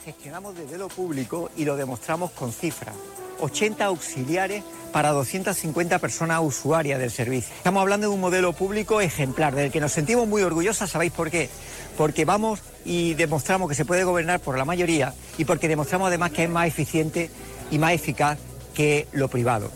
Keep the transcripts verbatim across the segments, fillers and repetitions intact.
gestionamos desde lo público y lo demostramos con cifras. ochenta auxiliares para doscientas cincuenta personas usuarias del servicio. Estamos hablando de un modelo público ejemplar, del que nos sentimos muy orgullosas. ¿Sabéis por qué? Porque vamos y demostramos que se puede gobernar por la mayoría y porque demostramos además que es más eficiente y más eficaz que lo privado.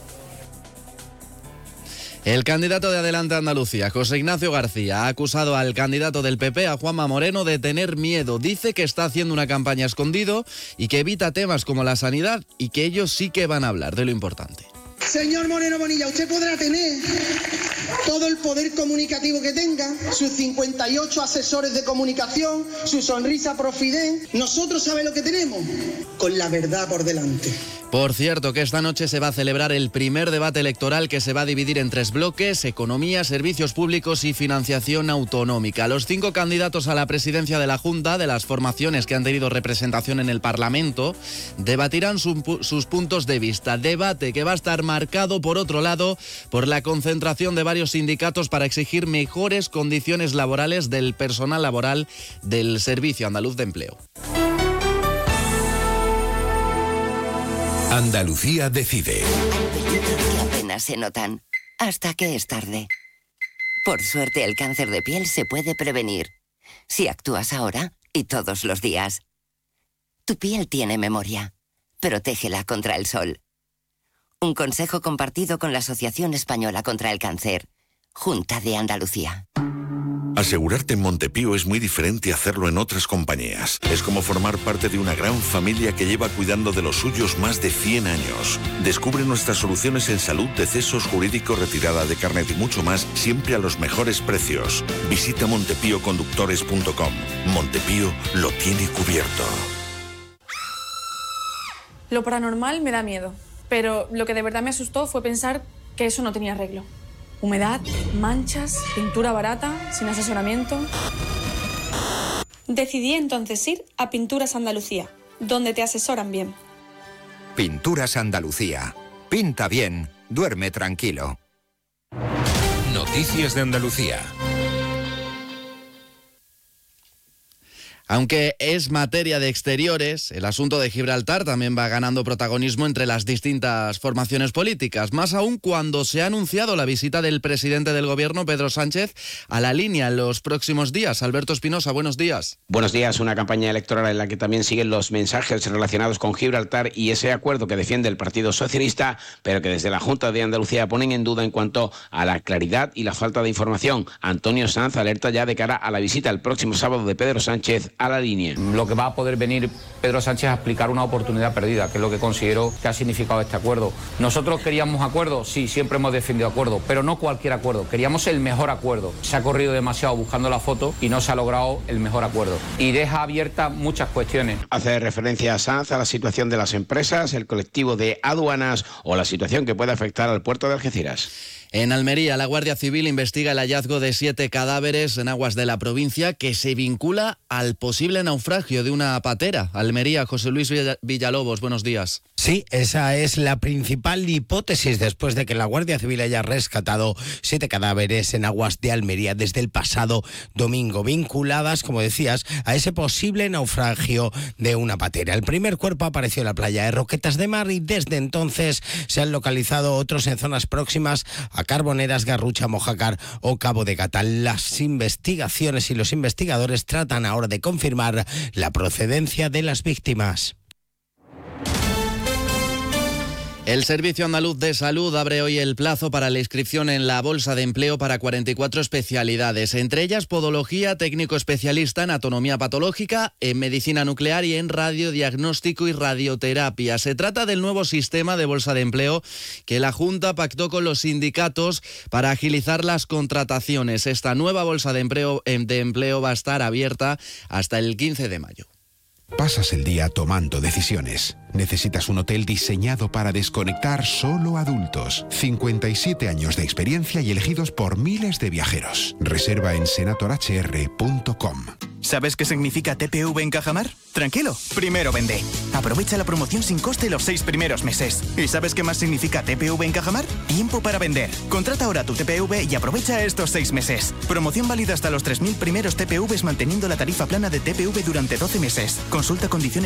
El candidato de Adelante Andalucía, José Ignacio García, ha acusado al candidato del P P, a Juanma Moreno, de tener miedo. Dice que está haciendo una campaña escondido y que evita temas como la sanidad y que ellos sí que van a hablar de lo importante. Señor Moreno Bonilla, usted podrá tener todo el poder comunicativo que tenga, sus cincuenta y ocho asesores de comunicación, su sonrisa profident. Nosotros, ¿sabe lo que tenemos? Con la verdad por delante. Por cierto, que esta noche se va a celebrar el primer debate electoral que se va a dividir en tres bloques: economía, servicios públicos y financiación autonómica. Los cinco candidatos a la presidencia de la Junta, de las formaciones que han tenido representación en el Parlamento, debatirán su, sus puntos de vista. Debate que va a estar marcado, por otro lado, por la concentración de varios sindicatos para exigir mejores condiciones laborales del personal laboral del Servicio Andaluz de Empleo. Andalucía decide. Hay peligros que apenas se notan, hasta que es tarde. Por suerte, el cáncer de piel se puede prevenir, si actúas ahora y todos los días. Tu piel tiene memoria. Protégela contra el sol. Un consejo compartido con la Asociación Española contra el Cáncer. Junta de Andalucía. Asegurarte en Montepío es muy diferente a hacerlo en otras compañías. Es como formar parte de una gran familia que lleva cuidando de los suyos más de cien años. Descubre nuestras soluciones en salud, decesos, jurídico, retirada de carnet y mucho más, siempre a los mejores precios. Visita montepío conductores punto com. Montepío lo tiene cubierto. Lo paranormal me da miedo, pero lo que de verdad me asustó fue pensar que eso no tenía arreglo. Humedad, manchas, pintura barata, sin asesoramiento. Decidí entonces ir a Pinturas Andalucía, donde te asesoran bien. Pinturas Andalucía. Pinta bien, duerme tranquilo. Noticias de Andalucía. Aunque es materia de exteriores, el asunto de Gibraltar también va ganando protagonismo entre las distintas formaciones políticas, más aún cuando se ha anunciado la visita del presidente del gobierno, Pedro Sánchez, a la línea en los próximos días. Alberto Espinosa, buenos días. Buenos días, una campaña electoral en la que también siguen los mensajes relacionados con Gibraltar y ese acuerdo que defiende el Partido Socialista, pero que desde la Junta de Andalucía ponen en duda en cuanto a la claridad y la falta de información. Antonio Sanz alerta ya de cara a la visita el próximo sábado de Pedro Sánchez a la línea. Lo que va a poder venir Pedro Sánchez a explicar una oportunidad perdida, que es lo que considero que ha significado este acuerdo. Nosotros queríamos acuerdo, sí, siempre hemos defendido acuerdo, pero no cualquier acuerdo, queríamos el mejor acuerdo. Se ha corrido demasiado buscando la foto y no se ha logrado el mejor acuerdo. Y deja abiertas muchas cuestiones. Hace referencia a Sanz a la situación de las empresas, el colectivo de aduanas o la situación que puede afectar al puerto de Algeciras. En Almería, la Guardia Civil investiga el hallazgo de siete cadáveres en aguas de la provincia que se vincula al posible naufragio de una patera. Almería, José Luis Villalobos, buenos días. Sí, esa es la principal hipótesis después de que la Guardia Civil haya rescatado siete cadáveres en aguas de Almería desde el pasado domingo, vinculadas, como decías, a ese posible naufragio de una patera. El primer cuerpo apareció en la playa de Roquetas de Mar y desde entonces se han localizado otros en zonas próximas a Carboneras, Garrucha, Mojácar o Cabo de Gata. Las investigaciones y los investigadores tratan ahora de confirmar la procedencia de las víctimas. El Servicio Andaluz de Salud abre hoy el plazo para la inscripción en la Bolsa de Empleo para cuarenta y cuatro especialidades, entre ellas podología, técnico especialista en anatomía patológica, en medicina nuclear y en radiodiagnóstico y radioterapia. Se trata del nuevo sistema de Bolsa de Empleo que la Junta pactó con los sindicatos para agilizar las contrataciones. Esta nueva Bolsa de Empleo, de empleo va a estar abierta hasta el quince de mayo. Pasas el día tomando decisiones. Necesitas un hotel diseñado para desconectar solo adultos. cincuenta y siete años de experiencia y elegidos por miles de viajeros. Reserva en senator h r punto com. ¿Sabes qué significa T P V en Cajamar? Tranquilo, primero vende. Aprovecha la promoción sin coste los seis primeros meses. ¿Y sabes qué más significa T P V en Cajamar? Tiempo para vender. Contrata ahora tu T P V y aprovecha estos seis meses. Promoción válida hasta los tres mil primeros T P Vs manteniendo la tarifa plana de T P V durante doce meses. Consulta condiciones